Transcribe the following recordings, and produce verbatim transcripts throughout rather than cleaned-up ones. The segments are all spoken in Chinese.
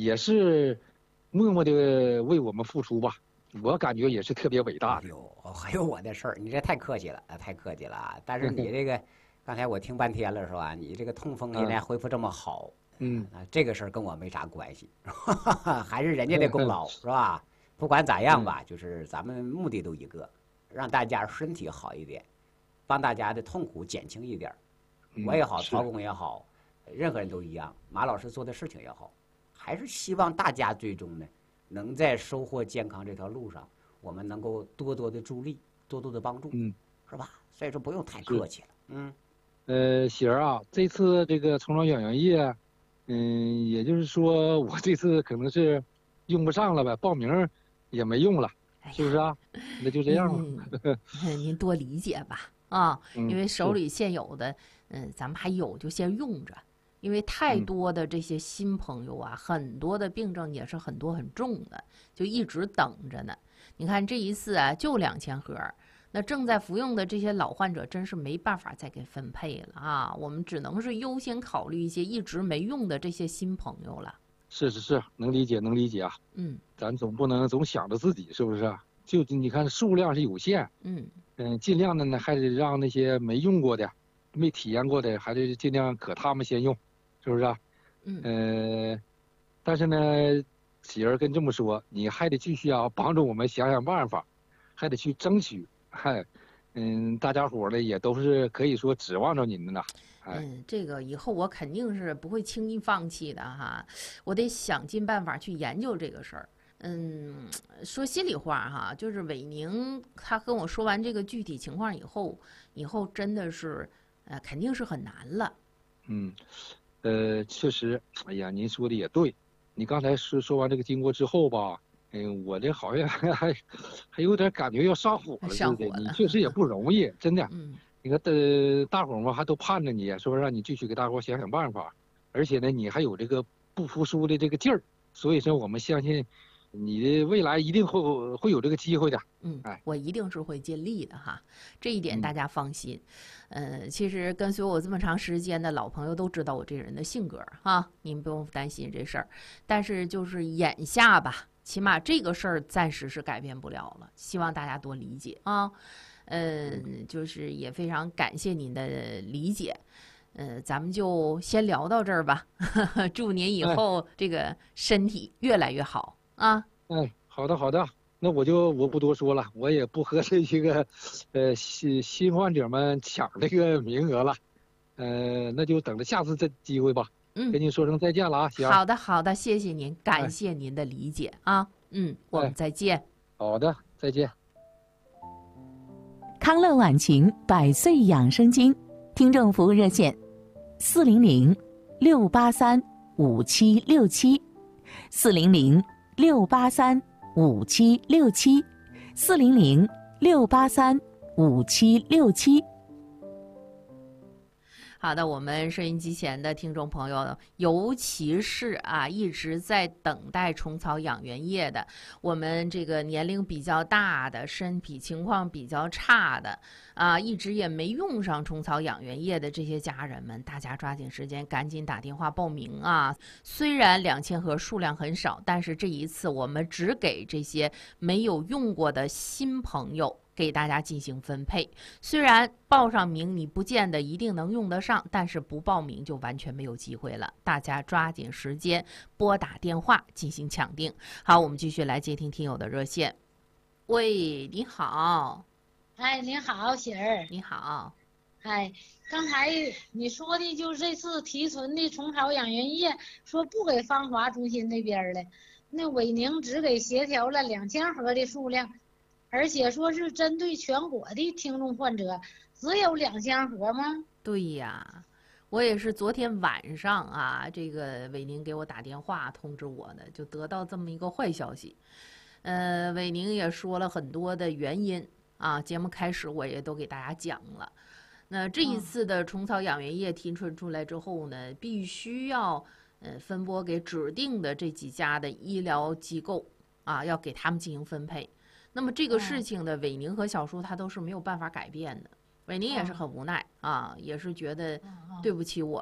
也是默默的为我们付出吧。我感觉也是特别伟大的。 哎呦，还有我的事儿，你这太客气了，太客气了。但是你这个，刚才我听半天了，是吧？你这个痛风现在恢复这么好， 嗯， 啊，这个事儿跟我没啥关系，还是人家的功劳，是吧？不管咋样吧，就是咱们目的都一个，让大家身体好一点，帮大家的痛苦减轻一点。我也好，曹工也好，任何人都一样。马老师做的事情也好，还是希望大家最终呢，能在收获健康这条路上，我们能够多多的助力，多多的帮助， 嗯， 是吧？所以说不用太客气了，嗯。 呃，喜儿啊，这次这个虫草养元液，嗯，也就是说我这次可能是用不上了呗，报名也没用了，是不是啊？那就这样吧。嗯，您多理解吧，啊， 嗯、 因为手里现有的，嗯，咱们还有就先用着。因为太多的这些新朋友啊，嗯、很多的病症也是很多很重的，就一直等着呢。你看这一次啊，就两千盒，那正在服用的这些老患者真是没办法再给分配了啊。我们只能是优先考虑一些一直没用的这些新朋友了。 是是是，能理解能理解啊。 嗯， 咱总不能总想着自己，是不是？就你看数量是有限， 嗯嗯、呃，尽量的呢还得让那些没用过的、没体验过的，还得尽量可他们先用。是不是啊？ 嗯， 呃，但是呢，喜儿跟这么说，你还得继续啊，帮助我们想想办法，还得去争取。嗨，嗯，大家伙呢也都是可以说指望着您的呢。 嗯，这个以后我肯定是不会轻易放弃的哈，我得想尽办法去研究这个事儿。嗯，说心里话哈，就是伟宁他跟我说完这个具体情况以后，以后真的是，呃，肯定是很难了。 嗯。呃，确实，哎呀，您说的也对。你刚才说说完这个经过之后吧，嗯，我这好像还还有点感觉要上火了似的。你确实也不容易，真的。 嗯， 你看，呃，大伙儿嘛还都盼着你，是不是让你继续给大伙儿想想办法？而且呢，你还有这个不服输的这个劲儿，所以说我们相信你的未来一定会会有这个机会的。 嗯， 哎， 我一定是会尽力的哈，这一点大家放心。嗯、呃，其实跟随我这么长时间的老朋友都知道我这人的性格哈，您不用担心这事儿。但是就是眼下吧，起码这个事儿暂时是改变不了了，希望大家多理解啊。嗯，就是也非常感谢您的理解。嗯，咱们就先聊到这儿吧。祝您以后这个身体越来越好啊！ 哎，好的好的。那我就我不多说了，我也不和这些个，呃新新患者们抢这个名额了，呃，那就等着下次这机会吧。 嗯， 跟您说声再见了啊，行。 好的好的，谢谢您，感谢您的理解、哎、啊。嗯，我们再见、哎。 好的，再见。 康乐晚晴百岁养生经听众服务热线：四零零六八三五七六七，四零零六八三。五七六七，四零零六八三五七六七。 好的，我们收音机前的听众朋友，尤其是啊一直在等待虫草养元液的，我们这个年龄比较大的、身体情况比较差的啊，一直也没用上虫草养元液的这些家人们，大家抓紧时间，赶紧打电话报名啊！虽然两千盒数量很少，但是这一次我们只给这些没有用过的新朋友给大家进行分配。虽然报上名你不见得一定能用得上，但是不报名就完全没有机会了。大家抓紧时间拨打电话进行抢订。好，我们继续来接听听友的热线。喂，你好。 哎，你好，喜儿。 你好。 哎，刚才你说的就是这次提存的虫草养元液，说不给芳华中心那边的，那伟宁只给协调了两千盒的数量。而且说是针对全国的听众患者，只有两千盒吗？ 对呀，我也是昨天晚上啊，这个伟宁给我打电话通知我的，就得到这么一个坏消息。呃，伟宁也说了很多的原因啊，节目开始我也都给大家讲了。那这一次的虫草养元液提纯出来之后呢，必须要呃分拨给指定的这几家的医疗机构啊，要给他们进行分配。那么这个事情呢，伟宁和小叔他都是没有办法改变的。伟宁也是很无奈啊，也是觉得对不起我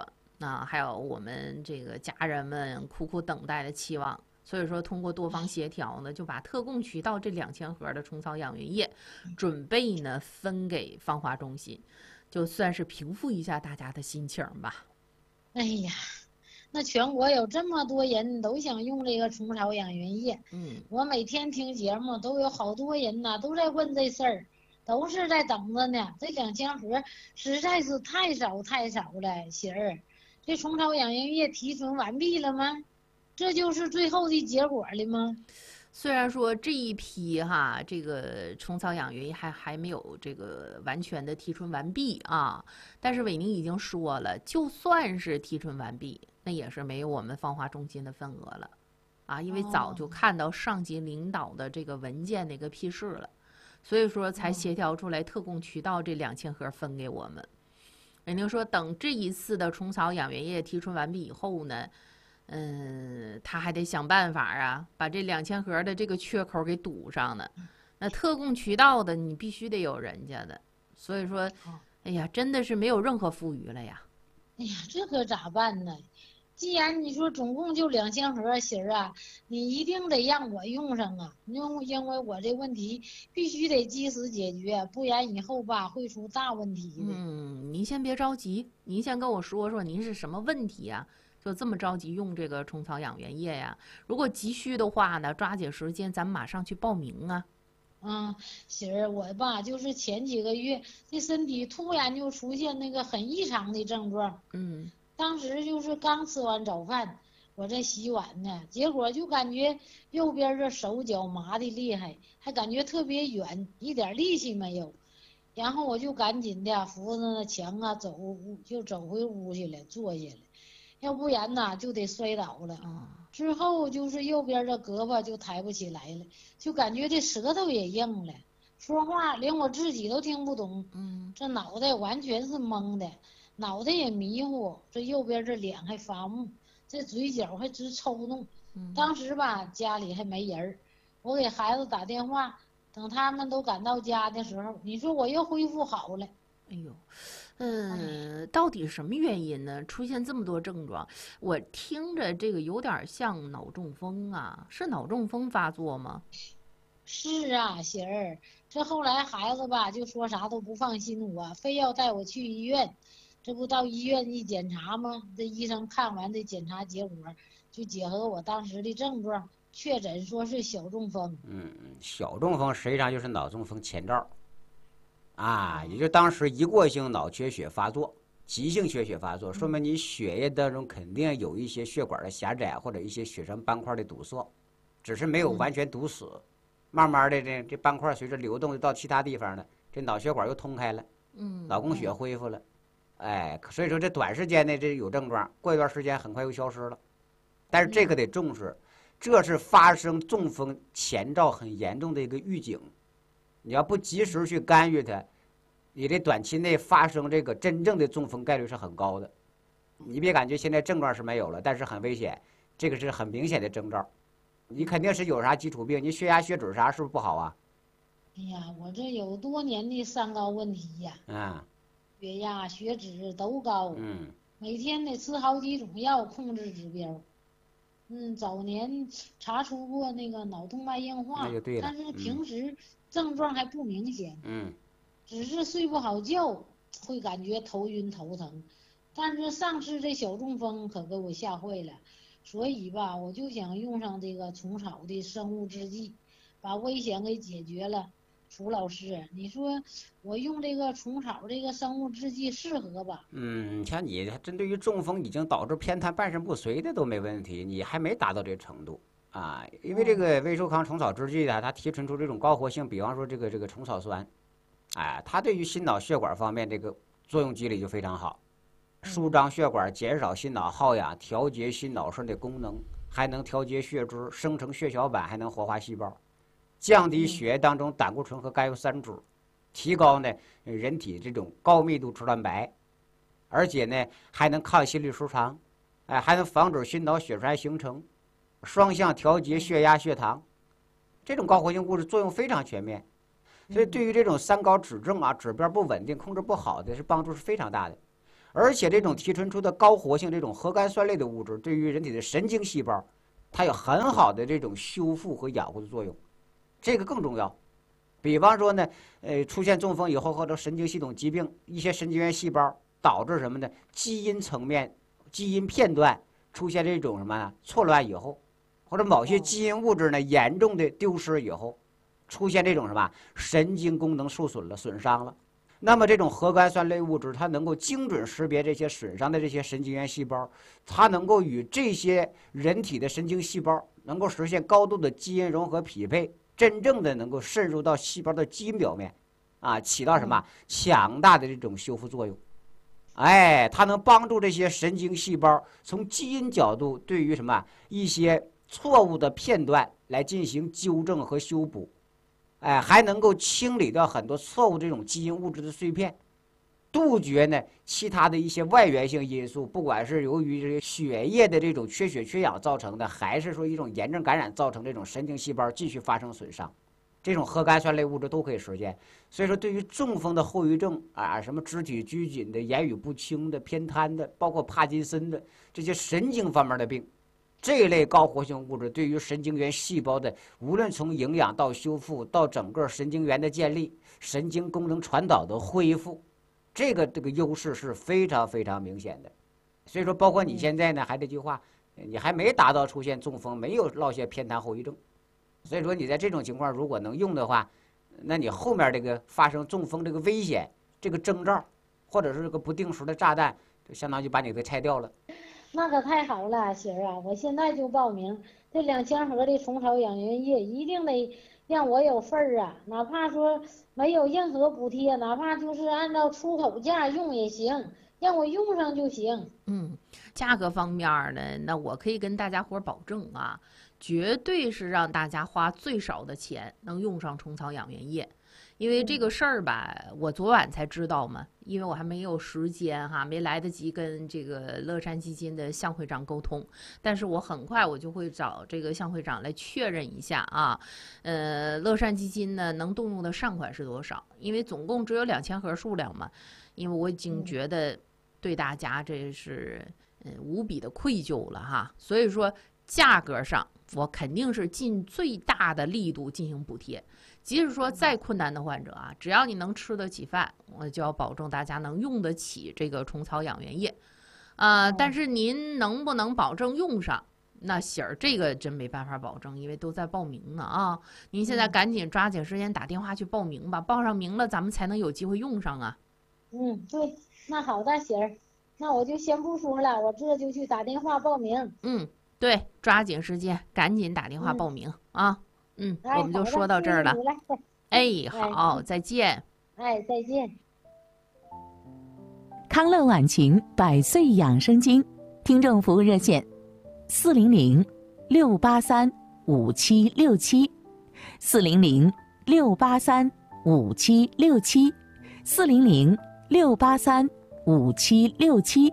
啊，还有我们这个家人们苦苦等待的期望。所以说，通过多方协调呢，就把特供渠道这两千盒的虫草养元液，准备呢分给芳华中心，就算是平复一下大家的心情吧。 哎呀，那全国有这么多人都想用这个虫草养元液， 嗯， 我每天听节目都有好多人呐、都在问这事儿，都是在等着呢。这两千盒实在是太少太少了，喜儿，这虫草养元液提纯完毕了吗？这就是最后的结果了吗？ 虽然说这一批哈，这个虫草养元液还还没有这个完全的提纯完毕啊，但是伟宁已经说了，就算是提纯完毕，那也是没有我们芳华中心的份额了啊，因为早就看到上级领导的这个文件那个批示了，所以说才协调出来特供渠道这两千盒分给我们。伟宁说，等这一次的虫草养元液提纯完毕以后呢，嗯，他还得想办法啊，把这两千盒的这个缺口给堵上呢。那特供渠道的你必须得有人家的，所以说，哎呀，真的是没有任何富余了呀。 哎呀，这可咋办呢？既然你说总共就两千盒，媳儿啊，你一定得让我用上啊，因为因为我这问题必须得及时解决，不然以后吧会出大问题的。 嗯，您先别着急，您先跟我说说您是什么问题呀？就这么着急用这个虫草养元液呀？如果急需的话呢，抓紧时间，咱们马上去报名啊。 嗯，媳儿，我吧就是前几个月这身体突然就出现那个很异常的症状。 嗯， 当时就是刚吃完早饭，我在洗碗呢，结果就感觉右边这手脚麻的厉害，还感觉特别远，一点力气没有。然后我就赶紧的扶着那墙啊走，就走回屋去了，坐下了。要不然呐就得摔倒了。之后就是右边的胳膊就抬不起来了，就感觉这舌头也硬了，说话连我自己都听不懂。 嗯， 这脑袋完全是懵的，脑袋也迷糊，这右边这脸还发木，这嘴角还直抽动。当时吧家里还没人，我给孩子打电话，等他们都赶到家的时候，你说我又恢复好了。 哎呦，嗯，到底什么原因呢？出现这么多症状，我听着这个有点像脑中风啊，是脑中风发作吗？ 是啊，喜儿，这后来孩子吧就说啥都不放心我，非要带我去医院。这不到医院一检查吗？这医生看完这检查结果，就结合我当时的症状，确诊说是小中风。 嗯，小中风实际上就是脑中风前兆。啊，也就当时一过性脑缺血发作，急性缺血发作，说明你血液当中肯定有一些血管的狭窄或者一些血栓斑块的堵塞，只是没有完全堵死。慢慢的这这斑块随着流动到其他地方了，这脑血管又通开了， 嗯， 脑供血恢复了，哎，所以说这短时间内这有症状，过一段时间很快又消失了。但是这个得重视，这是发生中风前兆很严重的一个预警。你要不及时去干预它，你这短期内发生这个真正的中风概率是很高的。你别感觉现在症状是没有了，但是很危险，这个是很明显的征兆。你肯定是有啥基础病，你血压血脂啥是不是不好啊？ 哎呀，我这有多年的三高问题呀， 嗯， 血压血脂都高， 嗯， 每天得吃好几种药控制指标。嗯，早年查出过那个脑动脉硬化， 那就对了， 但是平时症状还不明显， 嗯， 只是睡不好觉，会感觉头晕头疼。但是上次这小中风可给我吓坏了，所以吧，我就想用上这个虫草的生物制剂，把危险给解决了。楚老师，你说我用这个虫草这个生物制剂适合吧？ 嗯，像你针对于中风已经导致偏瘫半身不遂的都没问题，你还没达到这程度啊。因为这个威寿康虫草制剂呢，它提纯出这种高活性，比方说这个这个虫草酸，哎，它对于心脑血管方面这个作用机理就非常好，舒张血管，减少心脑耗氧，调节心脑栓的功能，还能调节血脂，生成血小板，还能活化细胞。降低血液当中胆固醇和甘油三酯，提高呢人体这种高密度脂蛋白，而且呢还能抗心律舒张，哎，还能防止心脑血栓形成，双向调节血压血糖，这种高活性物质作用非常全面，所以对于这种三高指症啊指标不稳定、控制不好的是帮助是非常大的。 而且这种提纯出的高活性这种核苷酸类的物质，对于人体的神经细胞，它有很好的这种修复和养护的作用，这个更重要。比方说呢，呃，出现中风以后或者神经系统疾病，一些神经元细胞导致什么呢？基因层面、基因片段出现这种什么呢？错乱以后，或者某些基因物质呢严重的丢失以后，出现这种什么神经功能受损了、损伤了。那么这种核苷酸类物质，它能够精准识别这些损伤的这些神经元细胞，它能够与这些人体的神经细胞能够实现高度的基因融合匹配，真正的能够渗入到细胞的基因表面，啊，起到什么强大的这种修复作用。哎，它能帮助这些神经细胞从基因角度对于什么一些错误的片段来进行纠正和修补。哎，还能够清理掉很多错误这种基因物质的碎片，杜绝呢其他的一些外源性因素，不管是由于这个血液的这种缺血缺氧造成的，还是说一种炎症感染造成这种神经细胞继续发生损伤，这种核苷酸类物质都可以实现。所以说，对于中风的后遗症啊，什么肢体拘谨的、言语不清的、偏瘫的，包括帕金森的这些神经方面的病。这一类高活性物质对于神经元细胞的，无论从营养到修复，到整个神经元的建立、神经功能传导的恢复，这个这个优势是非常非常明显的。所以说，包括你现在呢，还这句话，你还没达到出现中风，没有落下偏瘫后遗症，所以说你在这种情况如果能用的话，那你后面这个发生中风这个危险、这个征兆，或者是这个不定时的炸弹，就相当于把你给拆掉了。 那可太好了，媳妇啊！我现在就报名这两千盒的虫草养元液，一定得让我有份儿啊！哪怕说没有任何补贴，哪怕就是按照出口价用也行，让我用上就行。 嗯，价格方面呢，那我可以跟大家伙保证啊，绝对是让大家花最少的钱能用上虫草养元液。因为这个事儿吧，我昨晚才知道嘛，因为我还没有时间哈，没来得及跟这个乐善基金的向会长沟通，但是我很快我就会找这个向会长来确认一下啊，呃，乐善基金呢能动用的善款是多少？因为总共只有两千盒数量嘛，因为我已经觉得对大家这是嗯无比的愧疚了哈，所以说价格上我肯定是尽最大的力度进行补贴。即使说再困难的患者啊，只要你能吃得起饭，我就要保证大家能用得起这个虫草养元液，啊、呃，但是您能不能保证用上？那喜儿这个真没办法保证，因为都在报名呢啊！您现在赶紧抓紧时间打电话去报名吧，报上名了咱们才能有机会用上啊。 嗯，对，那好的，喜儿，那我就先不说了，我这就去打电话报名。 嗯，对，抓紧时间，赶紧打电话报名、嗯、啊。嗯， 哎、 我们就说到这儿了。哎，好， 哎再见。 哎，再见。 康乐晚晴百岁养生经听众服务热线：四零零六八三五七六七，四零零六八三五七六七，四零零六八三五七六七。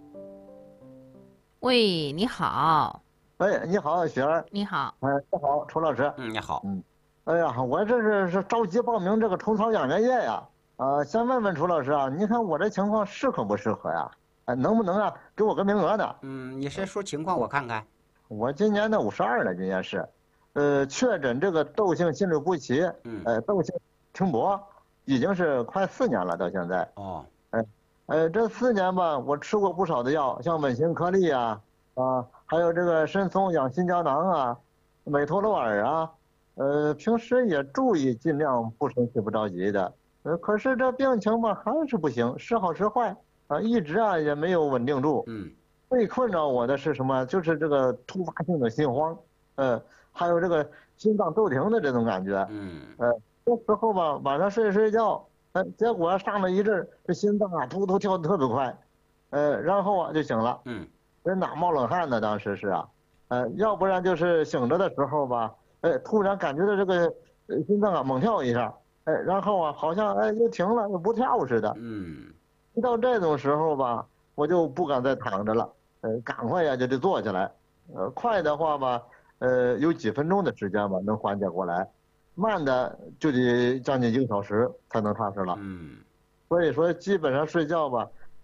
喂，你好。 哎，你好，雪儿。 你好。 哎，你好，楚老师。 嗯，你好。 嗯，哎呀，我这是是着急报名这个虫草养元液呀。呃，先问问楚老师啊，你看我这情况适合不适合呀？哎，能不能啊给我个名额呢？ 嗯，你先说情况我看看。 我今年的五十二了，今年是，呃，确诊这个窦性心律不齐， 嗯， 呃，窦性停泊，已经是快四年了，到现在。 哦。 哎，呃，这四年吧，我吃过不少的药，像稳心颗粒啊，啊。还有这个参松养心胶囊啊，美托罗尔啊，呃，平时也注意尽量不生气不着急的，呃，可是这病情吧还是不行，时好时坏啊，一直啊也没有稳定住。 嗯， 最困扰我的是什么？就是这个突发性的心慌，呃，还有这个心脏骤停的这种感觉。 嗯， 呃，这时候吧晚上睡睡觉，呃，结果上了一阵，这心脏啊突突跳得特别快，呃，然后啊就醒了。 嗯。 人哪冒冷汗呢？当时是啊，呃，要不然就是醒着的时候吧，哎，突然感觉到这个心脏啊猛跳一下，哎，然后啊好像哎又停了，又不跳似的。 嗯， 一到这种时候吧，我就不敢再躺着了，呃，赶快呀就得坐起来，呃，快的话吧，呃，有几分钟的时间吧能缓解过来，慢的就得将近一个小时才能踏实了。 嗯， 所以说基本上睡觉吧。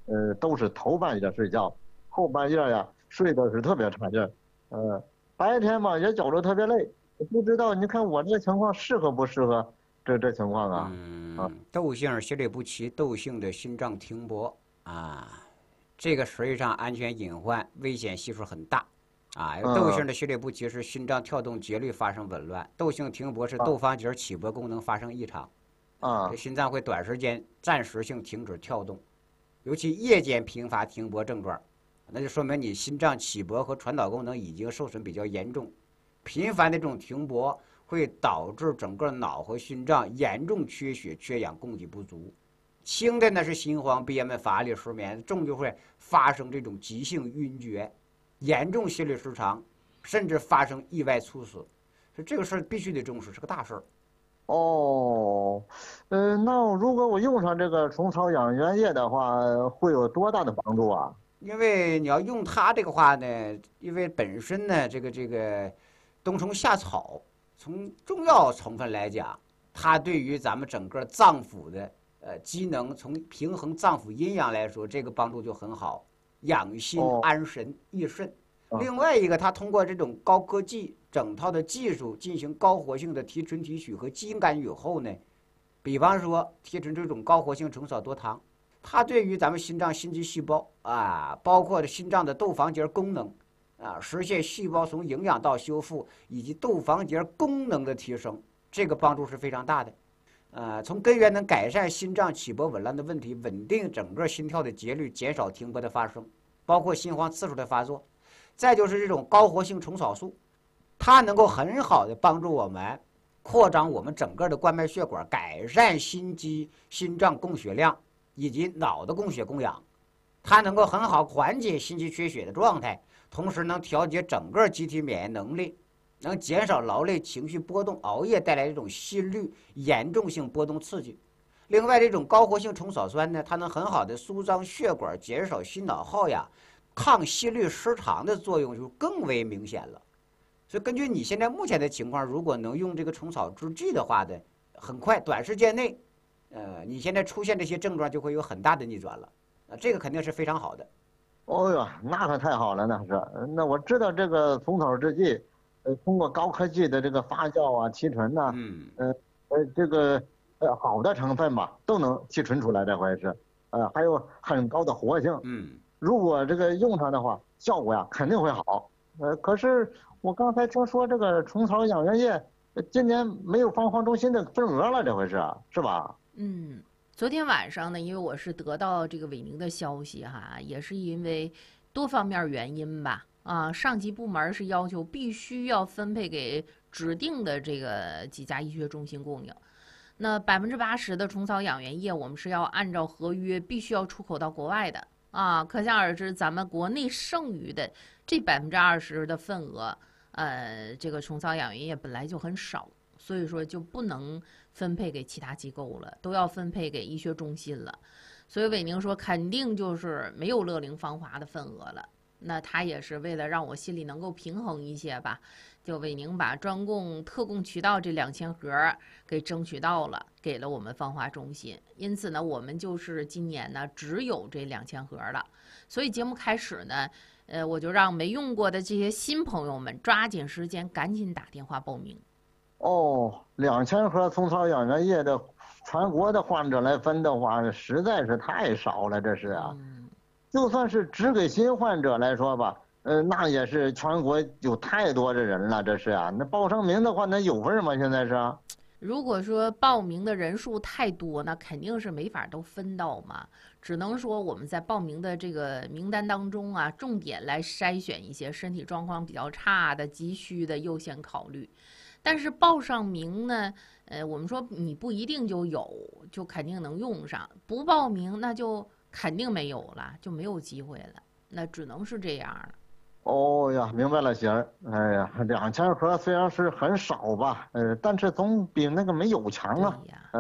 呃，都是头半夜睡觉，后半夜呀睡的是特别差劲儿，呃，白天嘛也觉得特别累，不知道你看我这情况适合不适合这这情况啊？ 嗯，窦性心律不齐，窦性的心脏停泊啊，这个实际上安全隐患危险系数很大。啊，窦性的心律不齐是心脏跳动节律发生紊乱，窦性停泊是窦房结起搏功能发生异常， 啊， 这心脏会短时间暂时性停止跳动，尤其夜间频发停泊症状，那就说明你心脏起搏和传导功能已经受损比较严重，频繁的这种停泊会导致整个脑和心脏严重缺血、缺氧供给不足，轻的呢是心慌、憋闷、乏力、失眠，重就会发生这种急性晕厥。严重心律失常，甚至发生意外猝死，所以这个事儿必须得重视，是个大事儿。 哦，呃，那如果我用上这个虫草养元液的话，会有多大的帮助啊？ 因为你要用它这个话呢，因为本身呢，这个这个冬虫夏草，从中药成分来讲，它对于咱们整个脏腑的呃机能，从平衡脏腑阴阳来说，这个帮助就很好。养心安神益肾，另外一个，它通过这种高科技整套的技术进行高活性的提纯提取和基因干预后呢，比方说提纯这种高活性虫草多糖，它对于咱们心脏心肌细胞啊，包括心脏的窦房结功能啊，实现细胞从营养到修复以及窦房结功能的提升，这个帮助是非常大的。呃，从根源能改善心脏起搏紊乱的问题，稳定整个心跳的节律，减少停泊的发生，包括心慌次数的发作。再就是这种高活性虫草素，它能够很好的帮助我们扩张我们整个的冠脉血管，改善心肌、心脏供血量以及脑的供血供氧。它能够很好缓解心肌缺血的状态，同时能调节整个机体免疫能力。能减少劳累、情绪波动、熬夜带来这种心律严重性波动刺激。另外，这种高活性虫草酸呢，它能很好的舒张血管，减少心脑耗氧，抗心律失常的作用就更为明显了。所以，根据你现在目前的情况，如果能用这个虫草制剂的话呢，很快短时间内，呃，你现在出现这些症状就会有很大的逆转了。啊，这个肯定是非常好的。 哦哟，那可太好了，那是。那我知道这个虫草制剂。呃，通过高科技的这个发酵啊、提纯呐、啊， 嗯， 呃呃，这个呃好的成分吧，都能提纯出来，这回是，呃，还有很高的活性， 嗯， 如果这个用上的话，效果呀肯定会好。呃，可是我刚才听说这个虫草养元液今年没有芳华中心的份额了，这回是是吧？ 嗯，昨天晚上呢，因为我是得到这个伟宁的消息哈，也是因为多方面原因吧。啊，上级部门是要求必须要分配给指定的这个几家医学中心供应。那百分之八十的虫草养元液，我们是要按照合约必须要出口到国外的啊。可想而知，咱们国内剩余的这百分之二十的份额，呃，这个虫草养元液本来就很少，所以说就不能分配给其他机构了，都要分配给医学中心了。所以伟宁说，肯定就是没有乐龄芳华的份额了。那他也是为了让我心里能够平衡一些吧，就伟宁把专供、特供渠道这两千盒给争取到了，给了我们芳华中心。因此呢，我们就是今年呢只有这两千盒了。所以节目开始呢，呃，我就让没用过的这些新朋友们抓紧时间，赶紧打电话报名。 哦，两千盒虫草养元液的全国的患者来分的话，实在是太少了，这是啊。嗯，就算是只给新患者来说吧，呃，那也是全国有太多的人了，这是啊。那报上名的话，那有份吗？现在是？ 如果说报名的人数太多，那肯定是没法都分到嘛。只能说我们在报名的这个名单当中啊，重点来筛选一些身体状况比较差的、急需的，优先考虑。但是报上名呢，呃，我们说你不一定就有，就肯定能用上；不报名那就肯定没有了，就没有机会了，那只能是这样了。 哦呀，明白了，媳儿。哎呀，两千盒虽然是很少吧，呃，但是总比那个没有强啊。 对呀。 呃，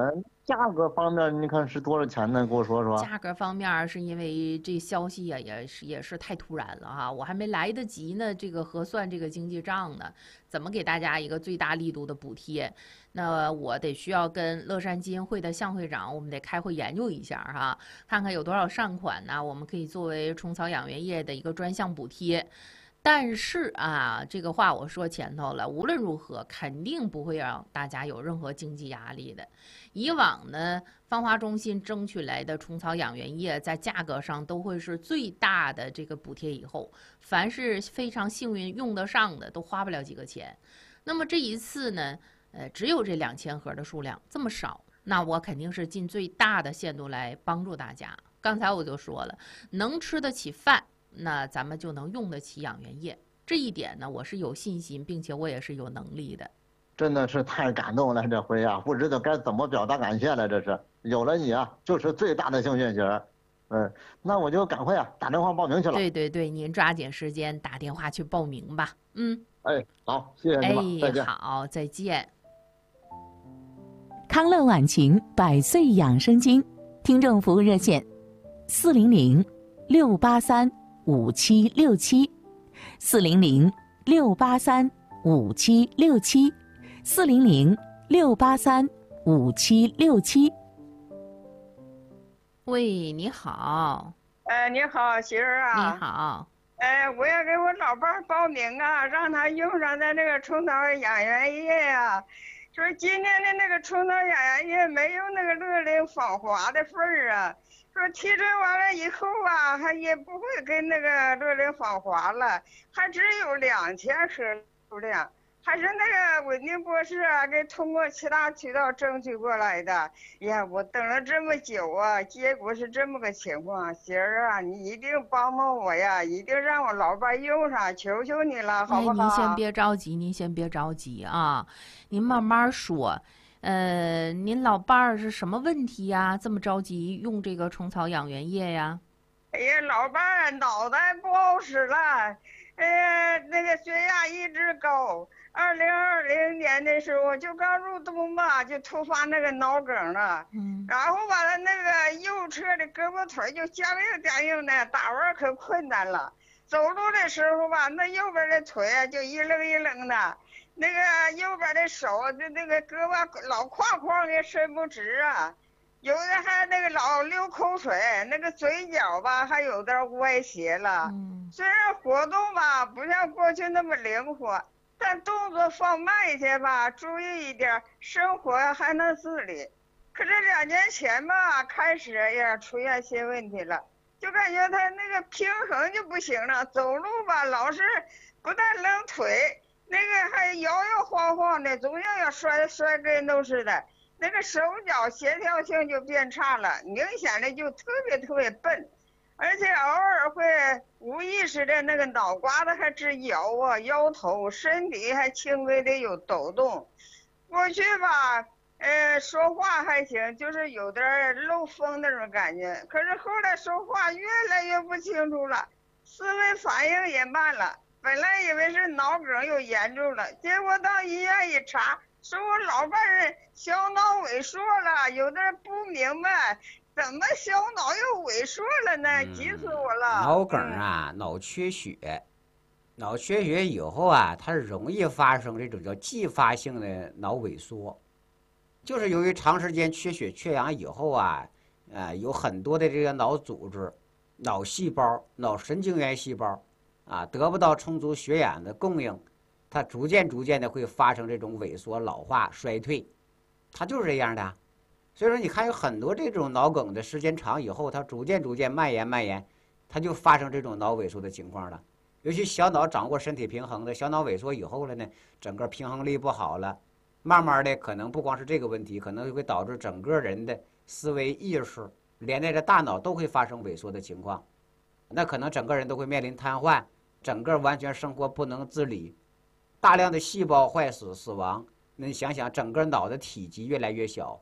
价格方面，你看是多少钱呢？给我说说。 价格方面是因为这消息呀、啊，也是也是太突然了哈，我还没来得及呢，这个核算这个经济账呢，怎么给大家一个最大力度的补贴？那我得需要跟乐山基金会的向会长，我们得开会研究一下哈，看看有多少善款呢，我们可以作为虫草养源业的一个专项补贴。但是啊，这个话我说前头了，无论如何肯定不会让大家有任何经济压力的。以往呢，芳华中心争取来的虫草养源液在价格上都会是最大的这个补贴，以后凡是非常幸运用得上的都花不了几个钱。那么这一次呢，呃，只有这两千盒的数量这么少，那我肯定是尽最大的限度来帮助大家。刚才我就说了，能吃得起饭，那咱们就能用得起养源液，这一点呢，我是有信心，并且我也是有能力的。 真的是太感动了，这回啊，不知道该怎么表达感谢了。这是有了你啊，就是最大的幸运儿。嗯，那我就赶快啊打电话报名去了。 对对对，您抓紧时间打电话去报名吧。嗯， 哎，好，谢谢您吧，再见。 好，再见。 康乐晚晴百岁养生经听众服务热线：四零零六八三五七六七，四零零六八三五七六七，四零零六八三五七六七。 喂，你好。 哎，你好，媳妇儿啊。 你好。 哎，我要给我老伴儿报名啊，让他用上咱这个虫草养源液呀。说今年的那个虫草养源液没有那个乐龄芳华的份儿啊。说提纯完了以后啊，还也不会跟那个乐龄芳华了，还只有两千盒数量。还是那个稳定博士啊，给通过其他渠道争取过来的。呀，我等了这么久啊，结果是这么个情况。媳儿啊，你一定帮帮我呀，一定让我老伴用上，求求你了，好不好？ 哎，您先别着急，您先别着急啊，您慢慢说。呃，您老伴儿是什么问题呀？这么着急用这个虫草养源液呀？ 哎呀，老伴儿脑袋不好使了，呃，那个血压一直高。二零二零年的时候，就刚入冬吧，就突发那个脑梗了。嗯，然后把他那个右侧的胳膊腿就僵硬僵硬的，打弯可困难了。走路的时候吧，那右边的腿啊就一愣一愣的，那个右边的手就那个胳膊老哐哐的伸不直啊，有的还那个老流口水，那个嘴角吧还有点歪斜了。嗯，虽然活动吧不像过去那么灵活。但动作放慢一些吧，注意一点，生活还能自理。可是两年前吧，开始也出现些问题了，就感觉他那个平衡就不行了，走路吧老是不但扔腿，那个还摇摇晃晃的，总像要摔摔跟头似的。那个手脚协调性就变差了，明显的就特别特别笨。而且偶尔会无意识的那个脑瓜子还直摇啊摇头，身体还轻微的有抖动。过去吧，呃，说话还行，就是有点漏风那种感觉。可是后来说话越来越不清楚了，思维反应也慢了。本来以为是脑梗又严重了，结果到医院一查，说我老伴儿小脑萎缩了，有点不明白。怎么小脑又萎缩了呢？急死我了！ 嗯、脑梗啊，嗯、脑缺血，脑缺血以后啊，它容易发生这种叫继发性的脑萎缩，就是由于长时间缺血缺氧以后啊，呃，有很多的这个脑组织、脑细胞、脑神经元细胞啊，得不到充足血氧的供应，它逐渐逐渐的会发生这种萎缩、老化、衰退，它就是这样的。所以说，你看有很多这种脑梗的时间长以后，它逐渐逐渐蔓延蔓延，它就发生这种脑萎缩的情况了。尤其小脑掌握身体平衡的，小脑萎缩以后了呢，整个平衡力不好了，慢慢的可能不光是这个问题，可能会导致整个人的思维意识连带着大脑都会发生萎缩的情况，那可能整个人都会面临瘫痪，整个完全生活不能自理，大量的细胞坏死死亡。那你想想，整个脑的体积越来越小，